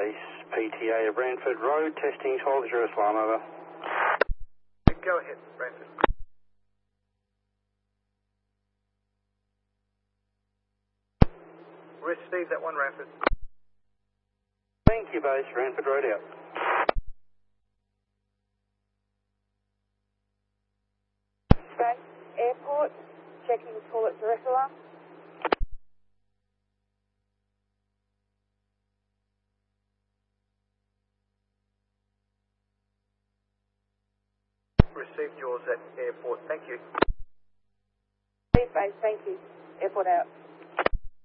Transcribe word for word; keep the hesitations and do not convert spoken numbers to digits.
Base, P T A of Ranford Road, testing twelve zero Islam, over. Go ahead, Ranford. Receive that one, Ranford. Thank you, Base, Ranford Road out. Base, airport, checking toilet direct alarm. Received yours at airport, thank you. Base, thank you. Airport out.